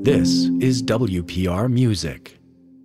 This is WPR Music.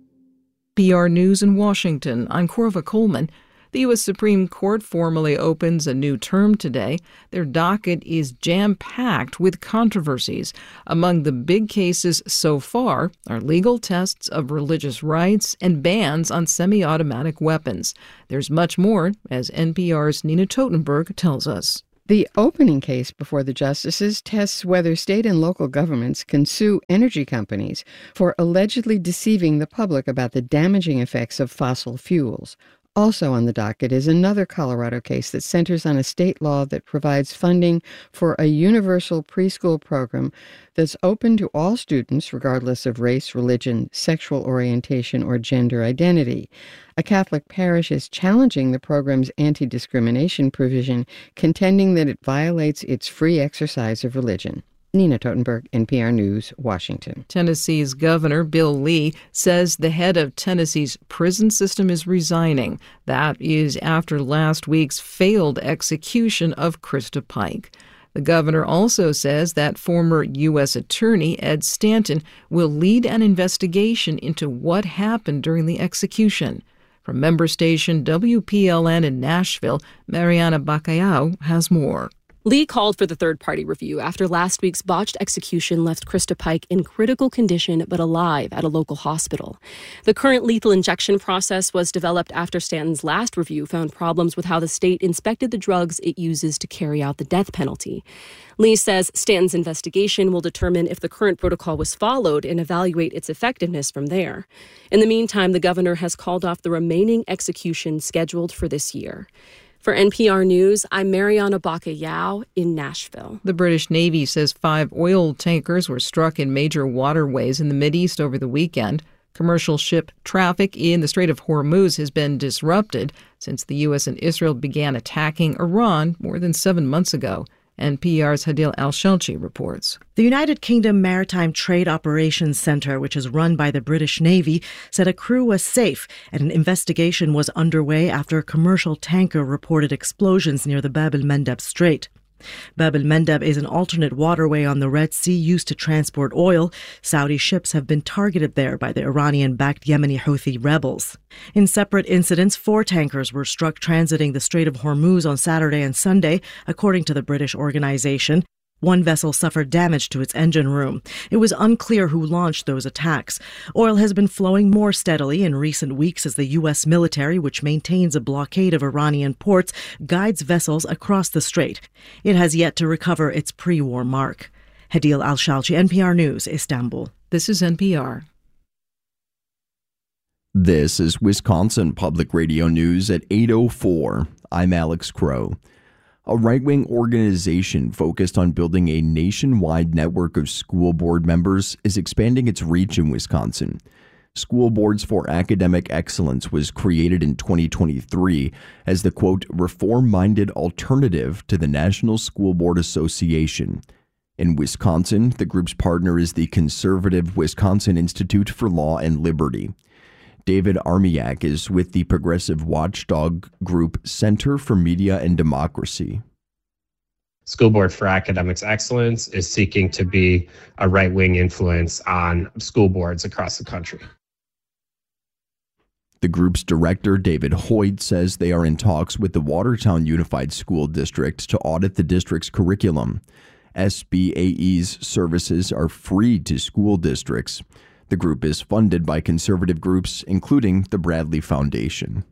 PR News in Washington, I'm Corva Coleman. The U.S. Supreme Court formally opens a new term today. Their docket is jam-packed with controversies. Among the big cases so far are legal tests of religious rights and bans on semi-automatic weapons. There's much more, as NPR's Nina Totenberg tells us. The opening case before the justices tests whether state and local governments can sue energy companies for allegedly deceiving the public about the damaging effects of fossil fuels. Also on the docket is another Colorado case that centers on a state law that provides funding for a universal preschool program that's open to all students regardless of race, religion, sexual orientation, or gender identity. A Catholic parish is challenging the program's anti-discrimination provision, contending that it violates its free exercise of religion. Nina Totenberg, NPR News, Washington. Tennessee's Governor Bill Lee says the head of Tennessee's prison system is resigning. That is after last week's failed execution of Krista Pike. The governor also says that former U.S. Attorney Ed Stanton will lead an investigation into what happened during the execution. From member station WPLN in Nashville, Mariana Bacallao has more. Lee called for the third-party review after last week's botched execution left Krista Pike in critical condition but alive at a local hospital. The current lethal injection process was developed after Stanton's last review found problems with how the state inspected the drugs it uses to carry out the death penalty. Lee says Stanton's investigation will determine if the current protocol was followed and evaluate its effectiveness from there. In the meantime, the governor has called off the remaining executions scheduled for this year. For NPR News, I'm Mariana Bacallao in Nashville. The British Navy says 5 oil tankers were struck in major waterways in the Mideast over the weekend. Commercial ship traffic in the Strait of Hormuz has been disrupted since the U.S. and Israel began attacking Iran more than 7 months ago. NPR's Hadil Al-Shalchi reports. The United Kingdom Maritime Trade Operations Centre, which is run by the British Navy, said a crew was safe and an investigation was underway after a commercial tanker reported explosions near the Bab el-Mandeb Strait. Bab el-Mandeb is an alternate waterway on the Red Sea used to transport oil. Saudi ships have been targeted there by the Iranian-backed Yemeni Houthi rebels. In separate incidents, 4 tankers were struck transiting the Strait of Hormuz on Saturday and Sunday, according to the British organization. One vessel suffered damage to its engine room. It was unclear who launched those attacks. Oil has been flowing more steadily in recent weeks as the U.S. military, which maintains a blockade of Iranian ports, guides vessels across the strait. It has yet to recover its pre-war mark. Hadil Al-Shalchi, NPR News, Istanbul. This is NPR. This is Wisconsin Public Radio News at 8:04. I'm Alex Crow. A right-wing organization focused on building a nationwide network of school board members is expanding its reach in Wisconsin. School Boards for Academic Excellence was created in 2023 as the, quote, reform-minded alternative to the National School Board Association. In Wisconsin, the group's partner is the conservative Wisconsin Institute for Law and Liberty. David Armiak is with the progressive watchdog group Center for Media and Democracy. School Board for Academic Excellence is seeking to be a right-wing influence on school boards across the country. The group's director, David Hoyt, says they are in talks with the Watertown Unified School District to audit the district's curriculum. SBAE's services are free to school districts. The group is funded by conservative groups, including the Bradley Foundation.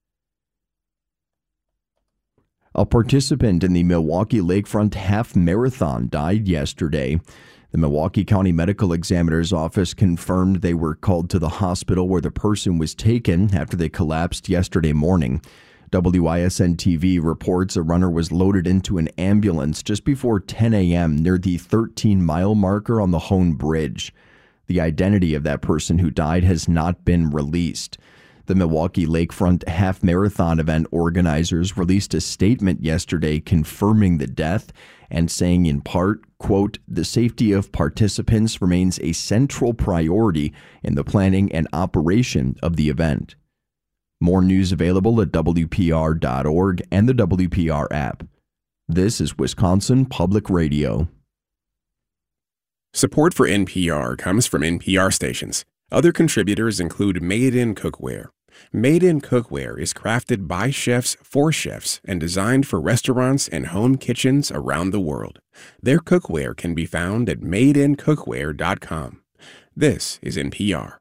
A participant in the Milwaukee Lakefront Half Marathon died yesterday. The Milwaukee County Medical Examiner's Office confirmed they were called to the hospital where the person was taken after they collapsed yesterday morning. WISN-TV reports a runner was loaded into an ambulance just before 10 a.m. near the 13-mile marker on the Hone Bridge. The identity of that person who died has not been released. The Milwaukee Lakefront Half Marathon event organizers released a statement yesterday confirming the death and saying in part, quote, the safety of participants remains a central priority in the planning and operation of the event. More news available at WPR.org and the WPR app. This is Wisconsin Public Radio. Support for NPR comes from NPR stations. Other contributors include Made in Cookware. Made in Cookware is crafted by chefs for chefs and designed for restaurants and home kitchens around the world. Their cookware can be found at madeincookware.com. This is NPR.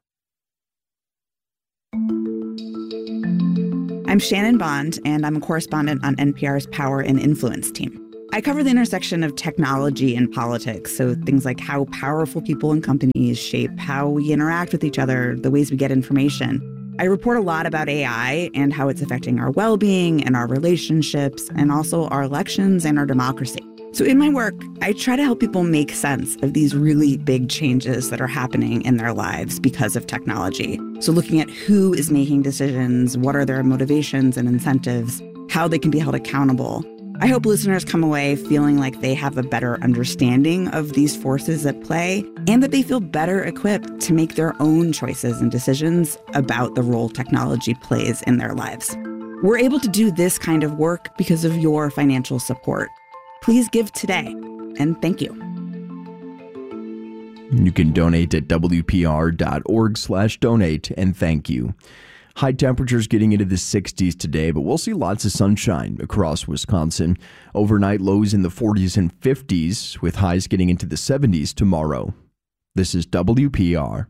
I'm Shannon Bond, and I'm a correspondent on NPR's Power and Influence team. I cover the intersection of technology and politics, so things like how powerful people and companies shape how we interact with each other, the ways we get information. I report a lot about AI and how it's affecting our well-being and our relationships, and also our elections and our democracy. So in my work, I try to help people make sense of these really big changes that are happening in their lives because of technology. So looking at who is making decisions, what are their motivations and incentives, how they can be held accountable. I hope listeners come away feeling like they have a better understanding of these forces at play and that they feel better equipped to make their own choices and decisions about the role technology plays in their lives. We're able to do this kind of work because of your financial support. Please give today, and thank you. You can donate at WPR.org/donate, and thank you. High temperatures getting into the 60s today, but we'll see lots of sunshine across Wisconsin. Overnight lows in the 40s and 50s, with highs getting into the 70s tomorrow. This is WPR.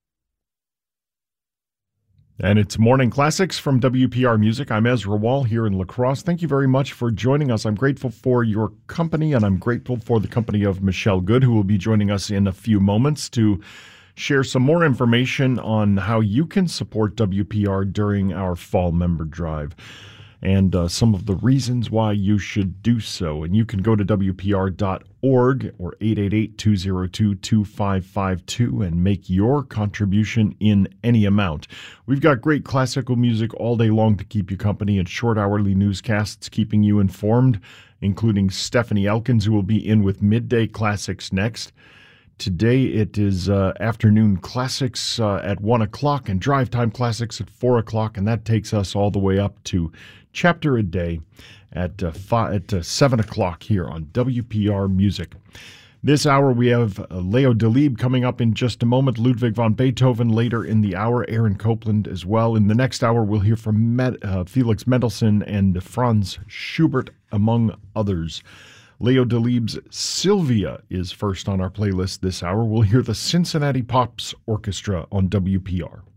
And it's Morning Classics from WPR Music. I'm Ezra Wall here in La Crosse. Thank you very much for joining us. I'm grateful for your company, and I'm grateful for the company of Michelle Good, who will be joining us in a few moments to share some more information on how you can support WPR during our fall member drive and some of the reasons why you should do so. And you can go to WPR.org or 888-202-2552 and make your contribution in any amount. We've got great classical music all day long to keep you company and short hourly newscasts keeping you informed, including Stephanie Elkins, who will be in with Midday Classics next. Today it is afternoon classics at 1 o'clock and drive time classics at 4 o'clock, and that takes us all the way up to Chapter a Day at 7 o'clock here on WPR Music. This hour we have Leo Delibes coming up in just a moment, Ludwig van Beethoven later in the hour, Aaron Copland as well. In the next hour we'll hear from Felix Mendelssohn and Franz Schubert, among others. Leo Delibes' Sylvia is first on our playlist this hour. We'll hear the Cincinnati Pops Orchestra on WPR.